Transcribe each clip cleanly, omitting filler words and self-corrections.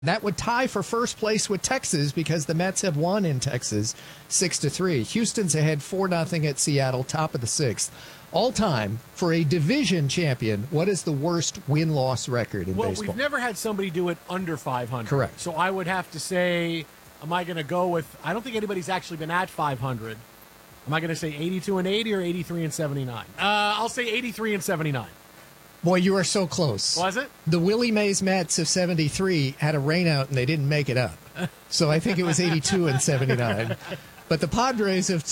That would tie for first place with Texas because the Mets have won in Texas 6-3. Houston's ahead 4-0 at Seattle, top of the sixth. All time, for a division champion, what is the worst win-loss record in baseball? Well, we've never had somebody do it under 500. Correct. So I would have to say, am I going to go with, I don't think anybody's actually been at 500. Am I going to say 82-80 or 83-79? I'll say 83-79. Boy, you are so close. Was it? The Willie Mays Mets of 73 had a rainout and they didn't make it up. So I think it was 82-79. But the Padres of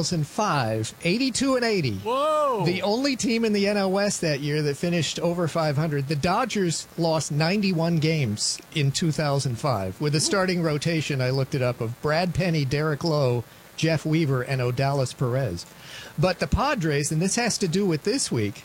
2005, 82-80. Whoa! The only team in the NL West that year that finished over 500. The Dodgers lost 91 games in 2005 with a starting rotation, I looked it up, of Brad Penny, Derek Lowe, Jeff Weaver, and Odalis Perez. But the Padres, and this has to do with this week,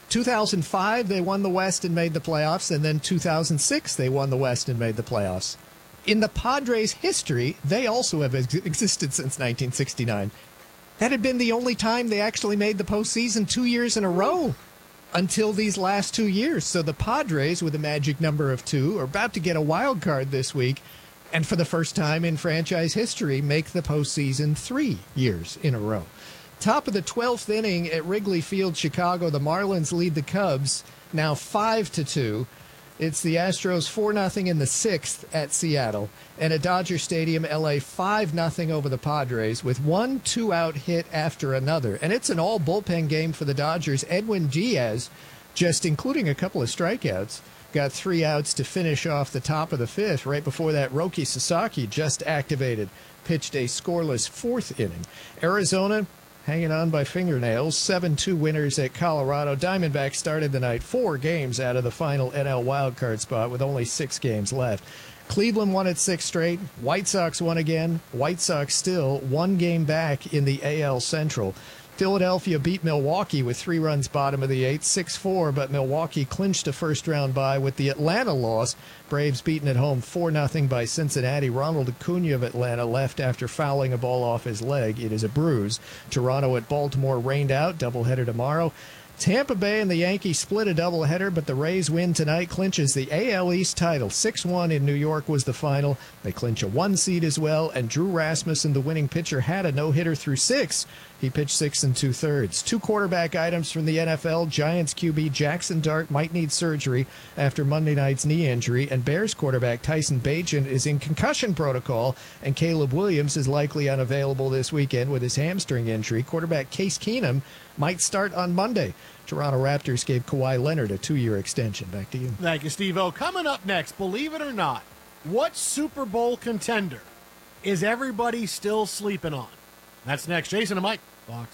2005, they won the West and made the playoffs, and then 2006, they won the West and made the playoffs. In the Padres' history, they also have existed since 1969. That had been the only time they actually made the postseason 2 years in a row until these last 2 years. So the Padres, with a magic number of 2, are about to get a wild card this week, and for the first time in franchise history, make the postseason 3 years in a row. Top of the 12th inning at Wrigley Field, Chicago, the Marlins lead the Cubs now 5-2. It's the Astros 4-0 in the 6th at Seattle. And at Dodger Stadium, LA 5-0 over the Padres with 1 2-out hit after another. And it's an all bullpen game for the Dodgers. Edwin Diaz, just including a couple of strikeouts, got 3 outs to finish off the top of the 5th. Right before that, Roki Sasaki just activated, pitched a scoreless 4th inning. Arizona hanging on by fingernails, 7-2 winners at Colorado. Diamondbacks started the night 4 games out of the final NL wildcard spot with only 6 games left. Cleveland won at 6 straight. White Sox won again. White Sox still 1 game back in the AL Central. Philadelphia beat Milwaukee with 3 runs bottom of the 8th, 6-4, but Milwaukee clinched a first-round bye with the Atlanta loss. Braves beaten at home 4-0 by Cincinnati. Ronald Acuna of Atlanta left after fouling a ball off his leg. It is a bruise. Toronto at Baltimore rained out. Doubleheader tomorrow. Tampa Bay and the Yankees split a doubleheader, but the Rays win tonight, clinches the AL East title. 6-1 in New York was the final. They clinch a 1 seed as well, and Drew Rasmussen, the winning pitcher, had a no-hitter through 6. He pitched 6 2/3. 2 quarterback items from the NFL. Giants QB Jackson Dart might need surgery after Monday night's knee injury, and Bears quarterback Tyson Bagent is in concussion protocol, and Caleb Williams is likely unavailable this weekend with his hamstring injury. Quarterback Case Keenum might start on Monday. Toronto Raptors gave Kawhi Leonard a 2-year extension. Back to you. Thank you, Steve-O. Coming up next, believe it or not, what Super Bowl contender is everybody still sleeping on? That's next. Jason and Mike, Fox.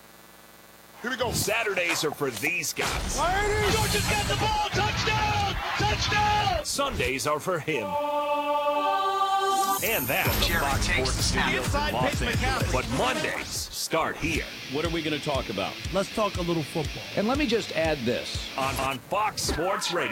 Here we go. Saturdays are for these guys. Georgia's got the ball. Touchdown! Touchdown! Sundays are for him. And that from the Jerry Fox takes Sports the snap. Studios Inside in Los pitch, Angeles. McCaffrey. But Mondays start here What are we going to talk about? Let's talk a little football. And let me just add this. on Fox Sports Radio.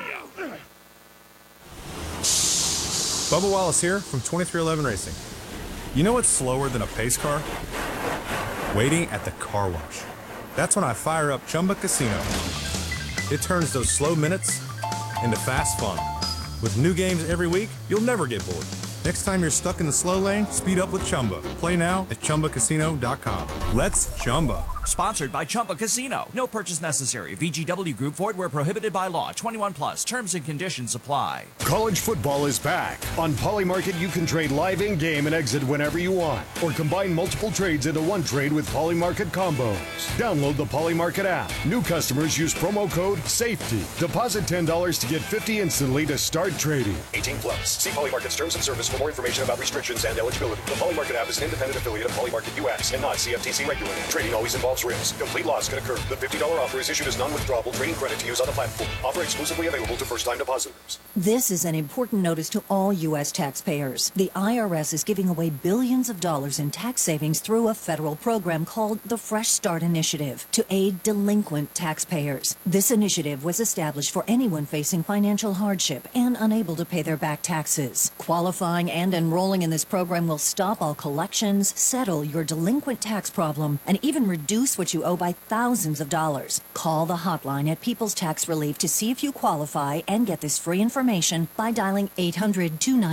Bubba Wallace here from 2311 Racing. You know what's slower than a pace car? Waiting at the car wash. That's when I fire up Chumba Casino. It turns those slow minutes into fast fun. With new games every week, you'll never get bored. Next time you're stuck in the slow lane, speed up with Chumba. Play now at ChumbaCasino.com. Let's Chumba. Sponsored by Chumba Casino. No purchase necessary. VGW Group. Void where prohibited by law. 21 plus. Terms and conditions apply. College football is back. On Polymarket, you can trade live in-game and exit whenever you want. Or combine multiple trades into one trade with Polymarket combos. Download the Polymarket app. New customers use promo code SAFETY. Deposit $10 to get $50 instantly to start trading. 18 plus. See Polymarket's terms and service for more information about restrictions and eligibility. The Polymarket app is an independent affiliate of Polymarket US and not CFTC regulated. Trading always involves risk. Complete loss can occur. The $50 offer is issued as non-withdrawable trading credit to use on the platform. Offer exclusively available to first-time depositors. This is an important notice to all U.S. taxpayers. The IRS is giving away billions of dollars in tax savings through a federal program called the Fresh Start Initiative to aid delinquent taxpayers. This initiative was established for anyone facing financial hardship and unable to pay their back taxes. Qualifying and enrolling in this program will stop all collections, settle your delinquent tax problem, and even reduce reduce what you owe by thousands of dollars. Call the hotline at People's Tax Relief to see if you qualify and get this free information by dialing 800-29